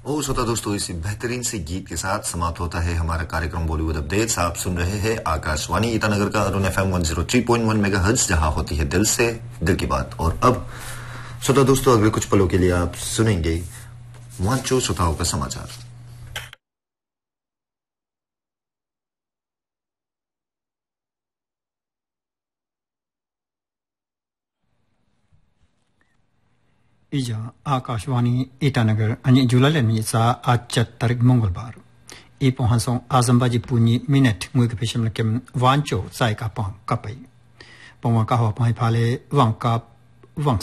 ओ श्रोता दोस्तों, इसी बेहतरीन से गीत के साथ समाप्त होता है हमारा कार्यक्रम बॉलीवुड अपडेट्स। आप सुन रहे हैं आकाशवाणी ईटानगर का अरुण FM 103.1 मेगाहर्ट्ज, जहां होती है दिल से दिल की बात। और अब श्रोता दोस्तों, अगले कुछ पलों के लिए आप सुनेंगे वांचो श्रोताओं का समाचार। इजा आकाशवाणी ईटानगर अनि जुलालेमिसा आजत तारीख मंगलवार ई पोहांसों आजमबाजी पुनी मिनट मुइक पेशम लकेम वांचो साइका पं कपई पोंवा का हो पं फाले वांका वांग